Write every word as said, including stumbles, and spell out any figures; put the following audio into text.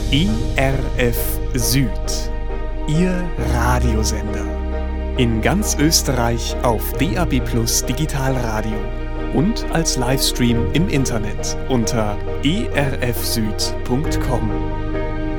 E R F Süd, Ihr Radiosender. In ganz Österreich auf D A B Plus Digitalradio und als Livestream im Internet unter e r f süd punkt com.